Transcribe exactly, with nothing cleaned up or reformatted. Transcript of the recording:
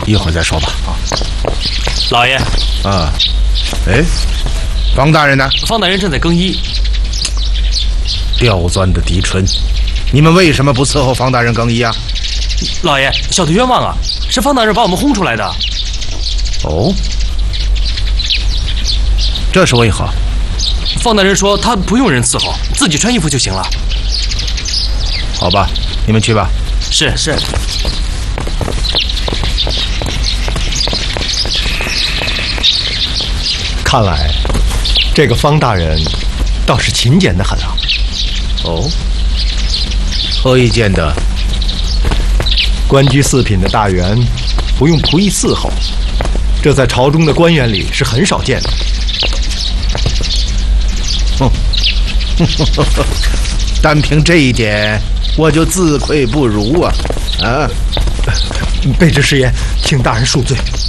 一会儿再说吧。啊， 老爷。 啊，哎，方大人呢？ 方大人正在更衣。 刁钻的狄春，你们为什么不伺候方大人更衣啊？ 老爷，小的冤枉啊！是方大人把我们轰出来的。 哦，这是为何？ 方大人说他不用人伺候，自己穿衣服就行了。 好吧，你们去吧。 是是。 看来，这个方大人倒是勤俭的很啊。 哦，何以见得？ 官居四品的大员，不用仆役伺候，这在朝中的官员里是很少见的。 哼，单凭这一点，我就自愧不如啊！啊， 卑职失言，请大人恕罪。